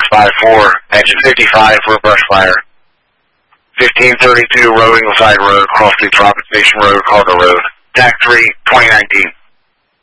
654, engine 55 for a brush fire. 1532 Road Ingleside Road, cross through Tropic Station Road, Cargo Road. TAC 3, 2019.